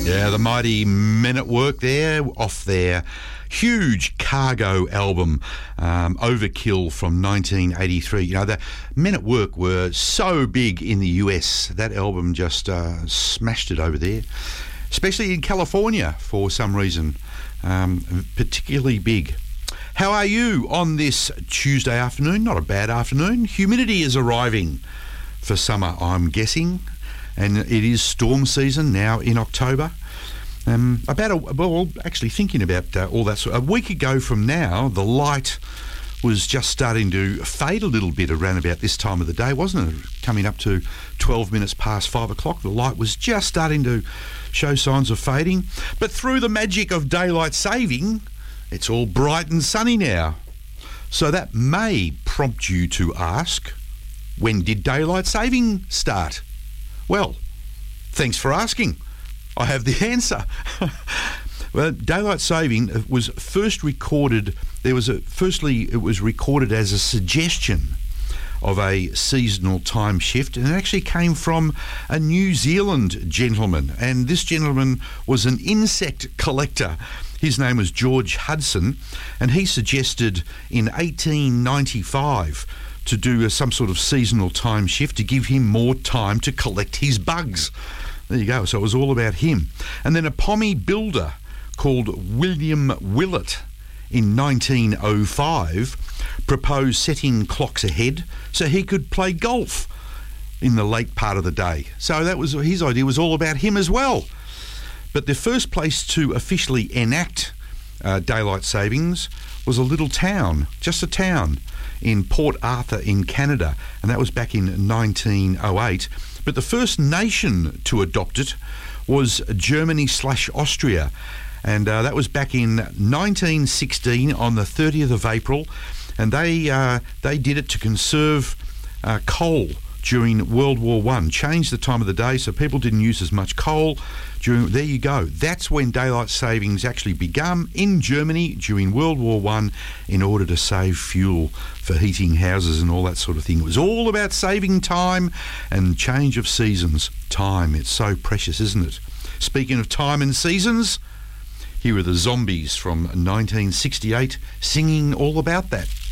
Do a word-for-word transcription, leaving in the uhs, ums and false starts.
Yeah, the mighty Men at Work there, off their huge Cargo album, um, Overkill from nineteen eighty-three. You know, the Men at Work were so big in the U S. That album just uh, smashed it over there, especially in California for some reason, um, particularly big. How are you on this Tuesday afternoon? Not a bad afternoon. Humidity is arriving for summer, I'm guessing, and it is storm season now in October. Um, about a, well, actually thinking about uh, all that. Sort, a week ago from now, the light was just starting to fade a little bit around about this time of the day, wasn't it? Coming up to twelve minutes past five o'clock, the light was just starting to show signs of fading. But through the magic of daylight saving, it's all bright and sunny now. So that may prompt you to ask, when did daylight saving start? Well, thanks for asking. I have the answer. Well, daylight saving was first recorded, there was a, firstly, it was recorded as a suggestion of a seasonal time shift, and it actually came from a New Zealand gentleman, and this gentleman was an insect collector. His name was George Hudson, and he suggested in eighteen ninety-five to do a, some sort of seasonal time shift to give him more time to collect his bugs. There you go. So it was all about him. And then a pommy builder called William Willett in nineteen oh five proposed setting clocks ahead so he could play golf in the late part of the day. So that was his idea, was all about him as well. But the first place to officially enact uh, daylight savings was a little town, just a town, in Port Arthur in Canada, and that was back in nineteen oh eight. But the first nation to adopt it was Germany slash Austria, and uh, that was back in nineteen sixteen on the thirtieth of April, and they uh, they did it to conserve uh, coal during World War One. Changed the time of the day so people didn't use as much coal. During, there you go. That's when daylight savings actually began in Germany during World War One in order to save fuel for heating houses and all that sort of thing. It was all about saving time and change of seasons. Time, it's so precious, isn't it? Speaking of time and seasons, here are the Zombies from nineteen sixty-eight singing all about that.